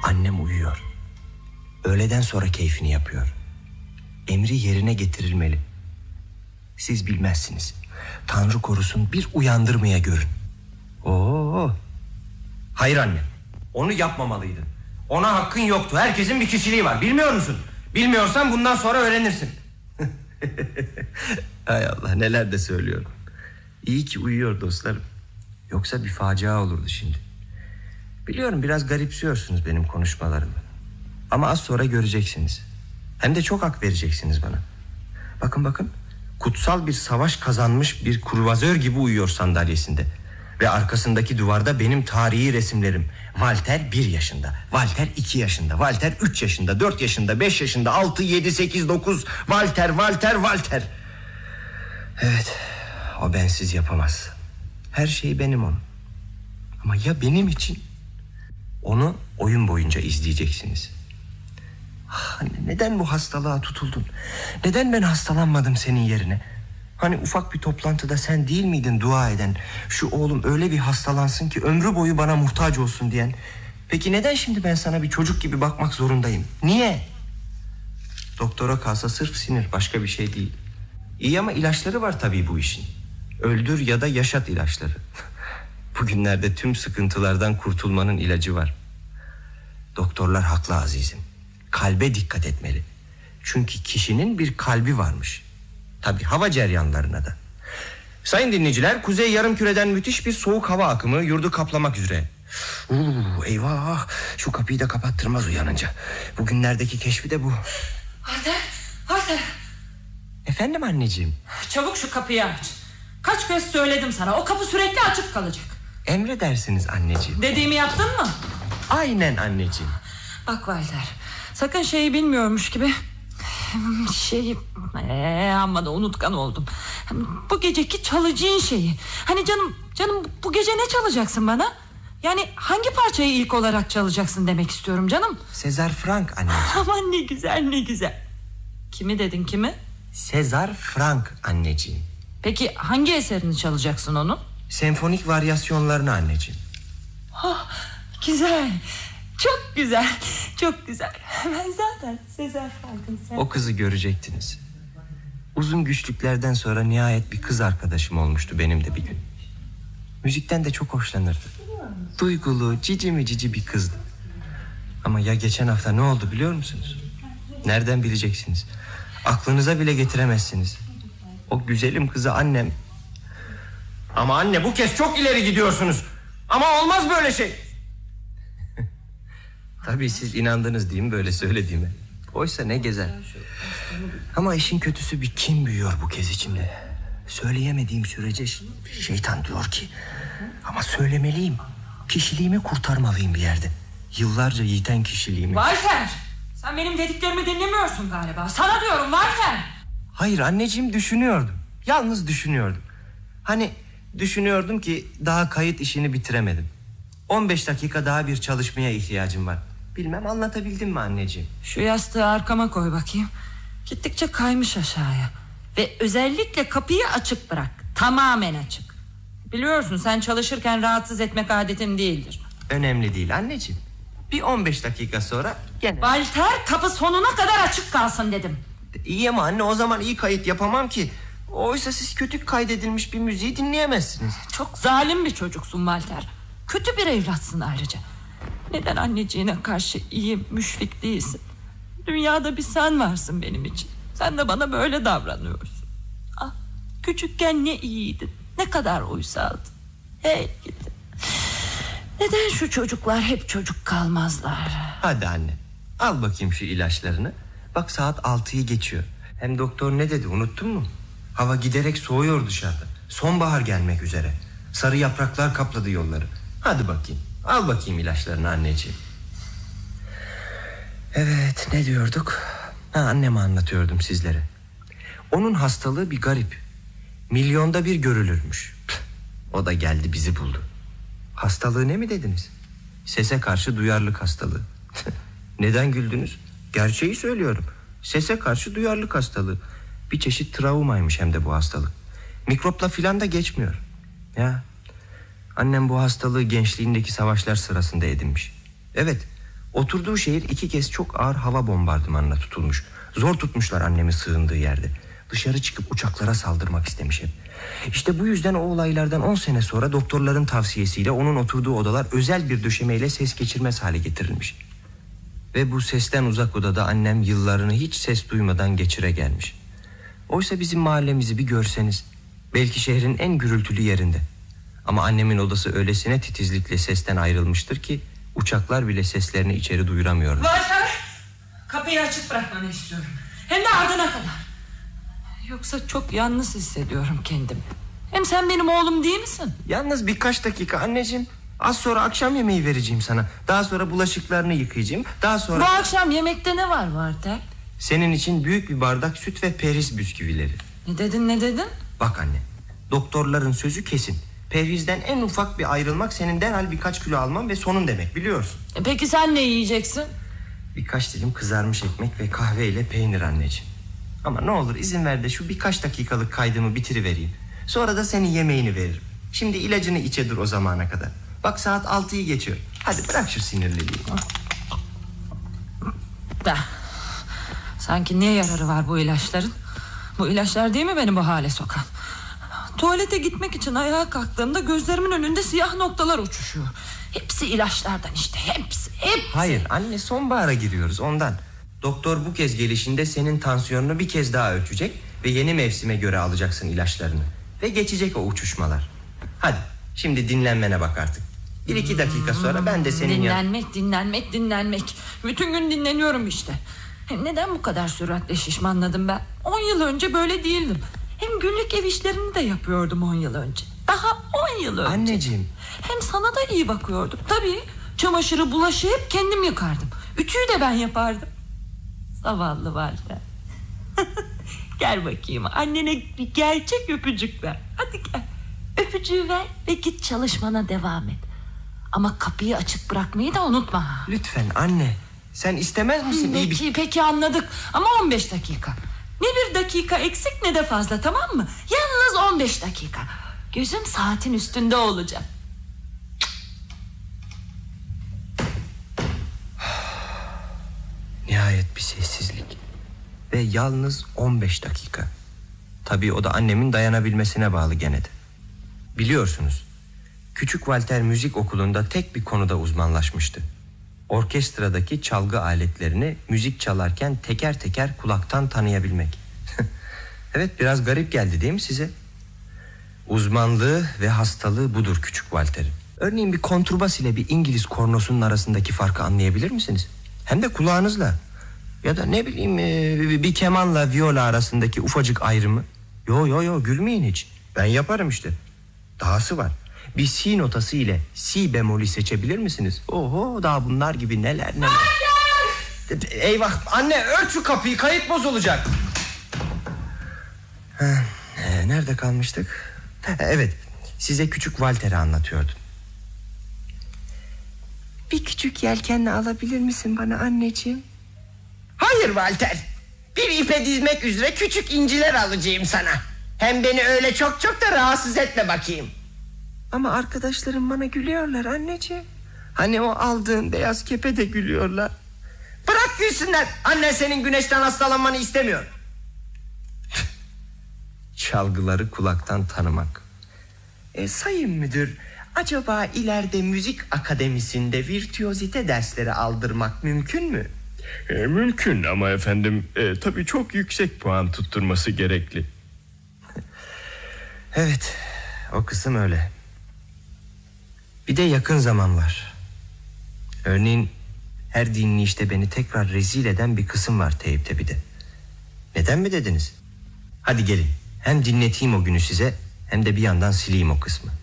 Annem uyuyor. Öğleden sonra keyfini yapıyor. Emri yerine getirilmeli. Siz bilmezsiniz. Tanrı korusun, bir uyandırmaya görün. Oo. Hayır anne, onu yapmamalıydın. Ona hakkın yoktu. Herkesin bir kişiliği var, bilmiyor musun? Bilmiyorsan bundan sonra öğrenirsin. Hay Allah, neler de söylüyorum. İyi ki uyuyor dostlarım. Yoksa bir facia olurdu şimdi. Biliyorum biraz garipsiyorsunuz benim konuşmalarımı. Ama az sonra göreceksiniz. Hem de çok hak vereceksiniz bana. Bakın. Kutsal bir savaş kazanmış bir kruvazör gibi uyuyor sandalyesinde. Ve arkasındaki duvarda benim tarihi resimlerim. Walter 1 yaşında, Walter 2 yaşında, Walter 3 yaşında, 4 yaşında, 5 yaşında, 6, 7, 8, 9. Walter. Evet, o bensiz yapamaz. Her şey benim onun. Ama ya benim için? Onu oyun boyunca izleyeceksiniz. Anne, neden bu hastalığa tutuldun? Neden ben hastalanmadım senin yerine? Hani ufak bir toplantıda sen değil miydin dua eden? Şu oğlum öyle bir hastalansın ki ömrü boyu bana muhtaç olsun diyen. Peki neden şimdi ben sana bir çocuk gibi bakmak zorundayım? Niye? Doktora kalsa sırf sinir, başka bir şey değil. İyi ama ilaçları var tabii bu işin. Öldür ya da yaşat ilaçları. Bugünlerde tüm sıkıntılardan kurtulmanın ilacı var. Doktorlar haklı azizim. Kalbe dikkat etmeli. Çünkü kişinin bir kalbi varmış. Tabii hava ceryanlarına da. Sayın dinleyiciler, kuzey yarımküreden müthiş bir soğuk hava akımı yurdu kaplamak üzere. Eyvah, şu kapıyı da kapattırmaz uyanınca. Bugünlerdeki keşfi de bu. Walter. Efendim anneciğim. Çabuk şu kapıyı aç. Kaç kez söyledim sana, o kapı sürekli açık kalacak. Emredersiniz anneciğim. Dediğimi yaptın mı? Aynen anneciğim. Bak Walter, sakın şeyi bilmiyormuş gibi. Amma da unutkan oldum. Bu geceki çalacağın şeyi. Hani canım bu gece ne çalacaksın bana? Yani hangi parçayı ilk olarak çalacaksın demek istiyorum canım. Sezar Frank anneciğim. Aman ne güzel. Kimi dedin, kimi? Sezar Frank anneciğim. Peki hangi eserini çalacaksın onun? Senfonik varyasyonlarını anneciğim. Güzel. Çok güzel. Ben zaten Sezar Frank'ın sen. O kızı görecektiniz. Uzun güçlüklerden sonra nihayet bir kız arkadaşım olmuştu benim de bir gün. Müzikten de çok hoşlanırdı. Duygulu, cici bir kızdı. Ama ya geçen hafta ne oldu biliyor musunuz? Nereden bileceksiniz? Aklınıza bile getiremezsiniz. O güzelim kızı annem... Ama anne, bu kez çok ileri gidiyorsunuz. Ama olmaz böyle şey. Tabii siz inandınız değil mi böyle söylediğime? Oysa ne gezer. Ama işin kötüsü bir kin büyüyor bu kez içimde. Söyleyemediğim sürece şeytan diyor ki... Ama söylemeliyim. Kişiliğimi kurtarmalıyım bir yerde. Yıllarca yiten kişiliğimi. Walter, sen benim dediklerimi dinlemiyorsun galiba. Sana diyorum Walter. Hayır anneciğim, düşünüyordum. Yalnız düşünüyordum. Hani düşünüyordum ki daha kayıt işini bitiremedim. 15 dakika daha bir çalışmaya ihtiyacım var. Bilmem anlatabildim mi anneciğim? Şu yastığı arkama koy bakayım. Gittikçe kaymış aşağıya. Ve özellikle kapıyı açık bırak. Tamamen açık. Biliyorsun sen çalışırken rahatsız etmek adetim değildir. Önemli değil anneciğim. Bir 15 dakika sonra gene... Walter, kapı sonuna kadar açık kalsın dedim. İyi ama anne, o zaman iyi kayıt yapamam ki. Oysa siz kötü kaydedilmiş bir müziği dinleyemezsiniz. Çok zalim bir çocuksun Walter. Kötü bir evlatsın ayrıca. Neden anneciğine karşı iyi, müşfik değilsin? Dünyada bir sen varsın benim için. Sen de bana böyle davranıyorsun. Ah, küçükken ne iyiydin, ne kadar uysaldın. Hey gidi. Neden şu çocuklar hep çocuk kalmazlar? Hadi anne, al bakayım şu ilaçlarını. Bak saat 6'yı geçiyor. Hem doktor ne dedi unuttun mu? Hava giderek soğuyor dışarıda. Sonbahar gelmek üzere. Sarı yapraklar kapladı yolları. Hadi bakayım, al bakayım ilaçlarını anneciğim. Evet, ne diyorduk? Anneme anlatıyordum sizlere. Onun hastalığı bir garip. Milyonda bir görülürmüş. O da geldi bizi buldu. Hastalığı ne mi dediniz? Sese karşı duyarlılık hastalığı. Neden güldünüz? Gerçeği söylüyorum. Sese karşı duyarlılık hastalığı. Bir çeşit travmaymış hem de bu hastalık. Mikropla filan da geçmiyor. Ya, annem bu hastalığı gençliğindeki savaşlar sırasında edinmiş. Evet, Oturduğu şehir 2 kez çok ağır hava bombardımanına tutulmuş. Zor tutmuşlar annemi sığındığı yerde. Dışarı çıkıp uçaklara saldırmak istemiş hep. İşte bu yüzden o olaylardan 10 sene sonra doktorların tavsiyesiyle onun oturduğu odalar özel bir döşemeyle ses geçirmez hale getirilmiş. Ve bu sesten uzak odada annem yıllarını hiç ses duymadan geçire gelmiş. Oysa bizim mahallemizi bir görseniz, belki şehrin en gürültülü yerinde. Ama annemin odası öylesine titizlikle sesten ayrılmıştır ki uçaklar bile seslerini içeri duyuramıyorlar. Walter, kapıyı açık bırakmanı istiyorum. Hem de ardına kadar. Yoksa çok yalnız hissediyorum kendimi. Hem sen benim oğlum değil misin? Yalnız birkaç dakika anneciğim. Az sonra akşam yemeği vereceğim sana. Daha sonra bulaşıklarını yıkayacağım. Daha sonra... Bu akşam yemekte ne var Walter? Senin için büyük bir bardak süt ve perhiz bisküvileri. Ne dedin? Bak anne, doktorların sözü kesin. Perhizden en ufak bir ayrılmak senin derhal birkaç kilo alman ve sonun demek, biliyorsun. Peki sen ne yiyeceksin? Birkaç dilim kızarmış ekmek ve kahve ile peynir anneciğim. Ama ne olur izin ver de şu birkaç dakikalık kaydımı bitirivereyim. Sonra da senin yemeğini veririm. Şimdi ilacını içe dur o zamana kadar. Bak saat 6'yı geçiyor. Hadi bırak şu sinirliliği. Da. Sanki ne yararı var bu ilaçların? Bu ilaçlar değil mi beni bu hale sokan? Tuvalete gitmek için ayağa kalktığımda gözlerimin önünde siyah noktalar uçuşuyor. Hepsi ilaçlardan işte, hepsi. Hayır anne, sonbahara giriyoruz ondan. Doktor bu kez gelişinde senin tansiyonunu bir kez daha ölçecek ve yeni mevsime göre alacaksın ilaçlarını. Ve geçecek o uçuşmalar. Hadi şimdi dinlenmene bak artık. 1-2 dakika sonra ben de senin Dinlenmek. Bütün gün dinleniyorum işte. Neden bu kadar süratle şişmanladım ben? 10 yıl önce böyle değildim. Hem günlük ev işlerini de yapıyordum 10 yıl önce. Daha 10 yıl önce. Anneciğim. Hem sana da iyi bakıyordum. Tabii çamaşırı, bulaşığı hep kendim yıkardım. Ütüyü de ben yapardım. Zavallı Walter. Gel bakayım, annene bir gerçek öpücük ver. Hadi gel. Öpücüğü ver ve git çalışmana devam et. Ama kapıyı açık bırakmayı da unutma. Lütfen anne. Sen istemez misin? Peki anladık. Ama 15 dakika. Ne bir dakika eksik ne de fazla, tamam mı? Yalnız 15 dakika. Gözüm saatin üstünde olacak. Nihayet bir sessizlik. Ve yalnız 15 dakika. Tabii o da annemin dayanabilmesine bağlı gene de. Biliyorsunuz, küçük Walter müzik okulunda tek bir konuda uzmanlaşmıştı. Orkestradaki çalgı aletlerini müzik çalarken teker teker kulaktan tanıyabilmek. Evet, biraz garip geldi değil mi size? Uzmanlığı ve hastalığı budur küçük Walter'in. Örneğin bir kontrbas ile bir İngiliz kornosunun arasındaki farkı anlayabilir misiniz? Hem de kulağınızla. Ya da ne bileyim bir kemanla viola arasındaki ufacık ayrımı. Yo gülmeyin hiç. Ben yaparım işte. Dahası var. Bir si notası ile si bemolü seçebilir misiniz? Oho, daha bunlar gibi neler. Eyvah anne, ört şu kapıyı, kayıt bozulacak. Nerede kalmıştık? Evet, size küçük Walter'i anlatıyordum. Bir küçük yelkenle alabilir misin bana anneciğim? Hayır Walter. Bir ipe dizmek üzere küçük inciler alacağım sana. Hem beni öyle çok da rahatsız etme bakayım. Ama arkadaşlarım bana gülüyorlar anneciğim. Hani o aldığın beyaz kepe de gülüyorlar. Bırak gülsünler. Annen senin güneşten hastalanmanı istemiyor. Çalgıları kulaktan tanımak. Sayın müdür, acaba ileride müzik akademisinde virtüözite dersleri aldırmak mümkün mü? Mümkün ama efendim tabii çok yüksek puan tutturması gerekli. Evet, o kısım öyle. Bir de yakın zaman var. Örneğin her dinleyişte beni tekrar rezil eden bir kısım var teyipte bir de. Neden mi dediniz? Hadi gelin, hem dinleteyim o günü size, hem de bir yandan sileyim o kısmı.